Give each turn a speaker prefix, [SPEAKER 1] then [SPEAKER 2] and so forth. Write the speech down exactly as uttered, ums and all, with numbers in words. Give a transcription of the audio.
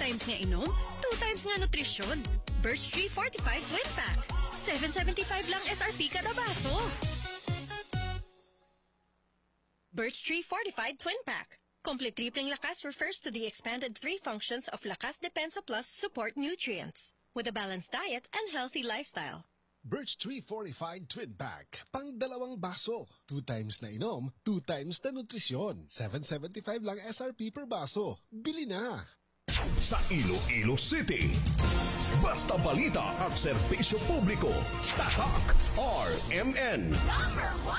[SPEAKER 1] times nga inom, two times nga nutrisyon. Birch Tree Fortified Twin Pack. seven seventy-five lang S R P kada baso. Birch Tree Fortified Twin Pack. Complete tripling lakas refers to the expanded three functions of Lakas Depensa Plus support nutrients with a balanced diet and healthy lifestyle.
[SPEAKER 2] Birch Tree Fortified Twin Pack. Pang dalawang baso. Two times na inom, two times na nutrisyon. seven seventy-five lang S R P per baso. Bili na!
[SPEAKER 3] Sa Iloilo City, basta balita at serbisyo publiko. Tatak R M N.